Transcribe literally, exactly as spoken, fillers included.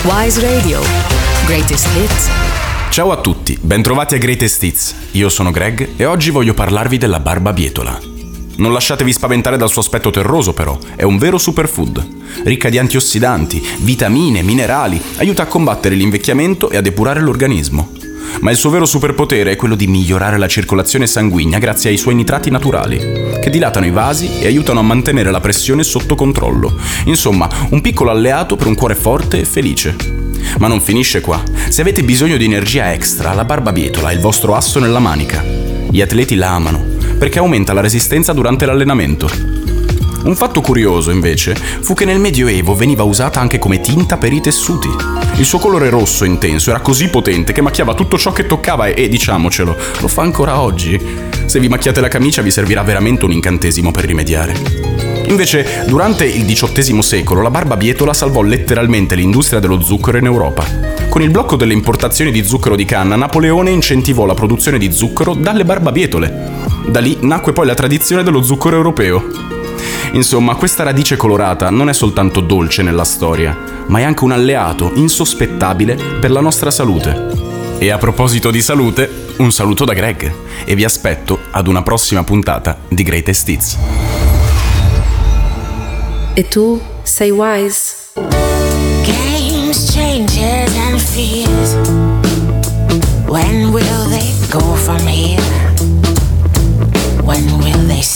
Wise Radio. Greatest Hits. Ciao a tutti, bentrovati a Greatest Hits. Io sono Greg e oggi voglio parlarvi della barbabietola. Non lasciatevi spaventare dal suo aspetto terroso però, è un vero superfood. Ricca di antiossidanti, vitamine, minerali, aiuta a combattere l'invecchiamento e a depurare l'organismo. Ma il suo vero superpotere è quello di migliorare la circolazione sanguigna grazie ai suoi nitrati naturali, che dilatano i vasi e aiutano a mantenere la pressione sotto controllo. Insomma, un piccolo alleato per un cuore forte e felice. Ma non finisce qua. Se avete bisogno di energia extra, la barbabietola è il vostro asso nella manica. Gli atleti la amano, perché aumenta la resistenza durante l'allenamento. Un fatto curioso, invece, fu che nel Medioevo veniva usata anche come tinta per i tessuti. Il suo colore rosso intenso era così potente che macchiava tutto ciò che toccava e, e diciamocelo, lo fa ancora oggi. Se vi macchiate la camicia vi servirà veramente un incantesimo per rimediare. Invece, durante il diciottesimo secolo, la barbabietola salvò letteralmente l'industria dello zucchero in Europa. Con il blocco delle importazioni di zucchero di canna, Napoleone incentivò la produzione di zucchero dalle barbabietole. Da lì nacque poi la tradizione dello zucchero europeo. Insomma, questa radice colorata non è soltanto dolce nella storia, ma è anche un alleato insospettabile per la nostra salute. E a proposito di salute, un saluto da Greg e vi aspetto ad una prossima puntata di Greatest Hits. E tu sei wise? Games, changes and fears. When will they go from here? When will they